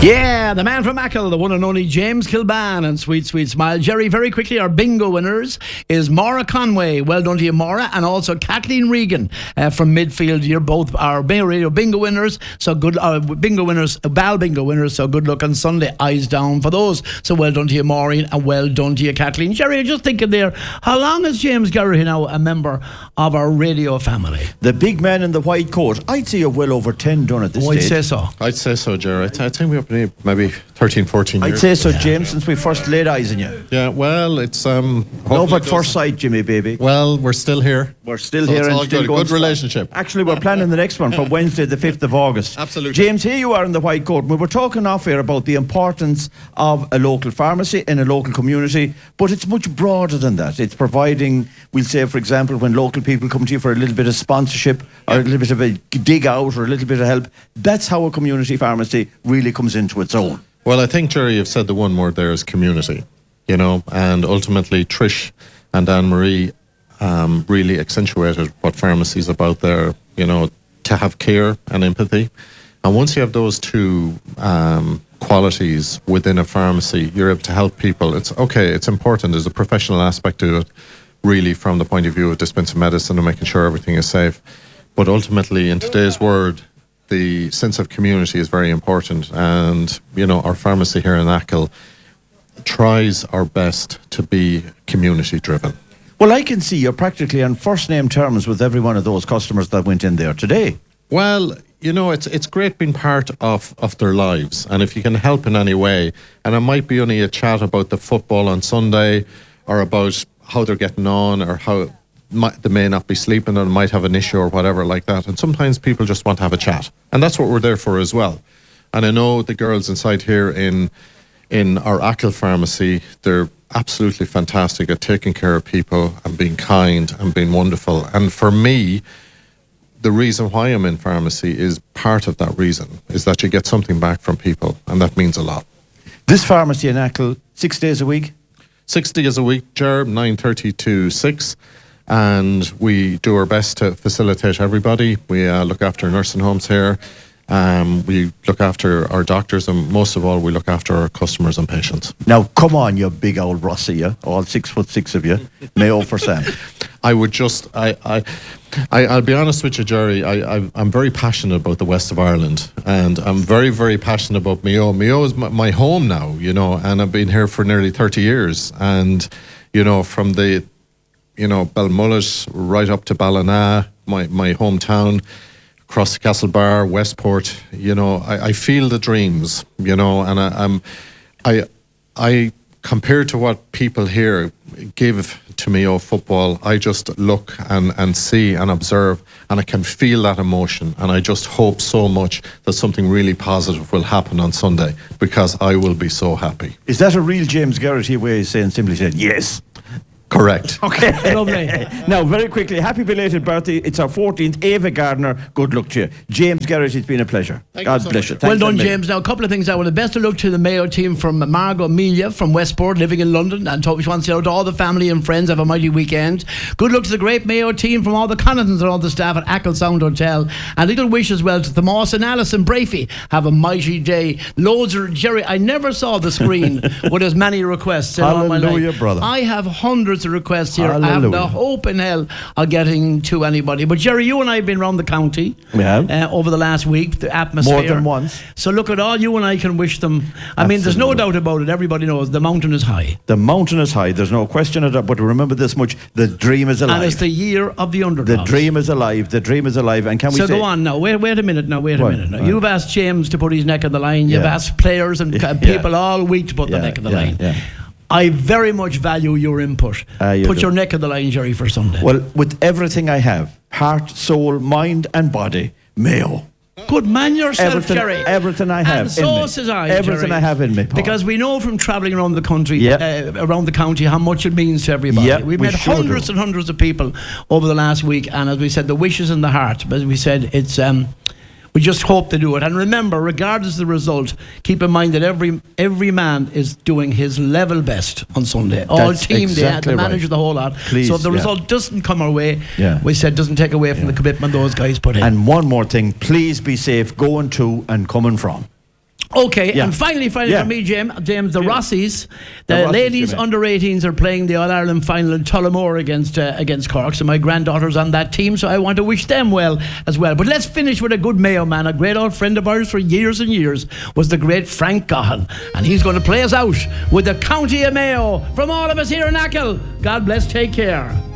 Yeah, the man from Achill, the one and only James Kilban, and Sweet Sweet Smile. Jerry, very quickly, our bingo winners is Maura Conway. Well done to you, Maura, and also Kathleen Regan from Midfield. You're both our Radio bingo winners. So good, bingo winners, Bal bingo winners. So good luck on Sunday. Eyes down for those. So well done to you, Maureen, and well done to you, Kathleen. Jerry, I'm just thinking there, how long is James Garrity now a member of our radio family? The big man in the white coat. I'd say you're well over 10 done at this stage. I'd say so, Jerry. I think we're up to maybe 13, 14 years. I'd say so, James, since we first laid eyes on you. Yeah, well, it's love at first sight, Jimmy, baby. Well, we're still here. We're still here, it's and all still good. going Good relationship. Actually, we're planning the next one for Wednesday, the 5th of August. Absolutely. James, here you are in the white coat. We were talking off air about the importance of a local pharmacy in a local community, but it's much broader than that. It's providing, we'll say, for example, when local people come to you for a little bit of sponsorship or a little bit of a dig out or a little bit of help. That's how a community pharmacy really comes into its own. Well, I think, Jerry, you've said the one word there is community, and ultimately Trish and Anne-Marie really accentuated what pharmacy is about there, to have care and empathy. And once you have those two qualities within a pharmacy, you're able to help people. It's important. There's a professional aspect to it, really, from the point of view of dispensing medicine and making sure everything is safe. But ultimately, in today's world, the sense of community is very important, and our pharmacy here in Achill tries our best to be community driven. Well, I can see you're practically on first name terms with every one of those customers that went in there today. Well, it's great being part of their lives, and if you can help in any way, and it might be only a chat about the football on Sunday or about how they're getting on or how they may not be sleeping and might have an issue or whatever like that. And sometimes people just want to have a chat. And that's what we're there for as well. And I know the girls inside here in our Achill pharmacy, they're absolutely fantastic at taking care of people and being kind and being wonderful. And for me, the reason why I'm in pharmacy is part of that reason, is that you get something back from people. And that means a lot. This pharmacy in Achill, 6 days a week? 6 days a week, Jerb, 9:30 to 6. And we do our best to facilitate everybody. We look after nursing homes here. We look after our doctors, and most of all, we look after our customers and patients. Now, come on, you big old Rossi, you, all 6'6" of you. Mayo for Sam. I would just, I'll be honest with you, Jerry. I'm very passionate about the west of Ireland, and I'm very, very passionate about Mayo. Mayo is my home now, and I've been here for nearly 30 years. And from the Belmullet right up to Ballina, my hometown, across the Castlebar, Westport, I feel the dreams, and I compared to what people here give to Mayo football, I just look and see and observe, and I can feel that emotion, and I just hope so much that something really positive will happen on Sunday, because I will be so happy. Is that a real James Garrity way of simply saying yes? Correct. Okay. Lovely. Now, very quickly, happy belated birthday. It's our 14th. Ava Gardner, good luck to you. James Garrett, it's been a pleasure. God bless you. Well done, James. Now, a couple of things. I want the best of luck to the Mayo team from Margot Amelia from Westport, living in London, and she wants to say to all the family and friends, have a mighty weekend. Good luck to the great Mayo team from all the Connachtons and all the staff at Achill Sound Hotel. And little wish as well to the Moss and Alison Brafey. Have a mighty day. Loads of Jerry. I never saw the screen with as many requests. Hallelujah, brother. I have hundreds of requests here. Hallelujah. I have no hope in hell of getting to anybody. But Jerry, you and I have been around the county over the last week, the atmosphere. More than once. So look at all you and I can wish them. I mean, there's no doubt about it. Everybody knows the mountain is high. The mountain is high. There's no question of that. But remember this much: the dream is alive. And it's the year of the underdogs. The dream is alive. The dream is alive. And can we say? So go on now. Wait a minute now. You've asked James to put his neck on the line. You've asked players and people all week to put the neck on the line. Yeah. I very much value your input. Put your neck on the line, Jerry, for Sunday. Well, with everything I have, heart, soul, mind and body, Mayo. Good man yourself, Jerry. Everything I have and so says I, everything Jerry. I have in me, Paul. Because we know from travelling around the country, around the county, how much it means to everybody. We've met hundreds and hundreds of people over the last week, and as we said, the wish is in the heart. But as we said, it's we just hope to do it. And remember, regardless of the result, keep in mind that every man is doing his level best on Sunday. All team, exactly the manager, the whole lot. Please, so if the result doesn't come our way, we said doesn't take away from the commitment those guys put in. And one more thing, please be safe going to and coming from. Okay, Yeah. and finally Yeah. for me, James, the Rossies, the Rossies, ladies Jimmy. under 18s are playing the All-Ireland final in Tullamore against Cork, so my granddaughter's on that team, so I want to wish them well as well. But let's finish with a good Mayo man, a great old friend of ours for years and years, was the great Frank Gahan, and he's going to play us out with the County of Mayo. From all of us here in Achill, God bless, take care.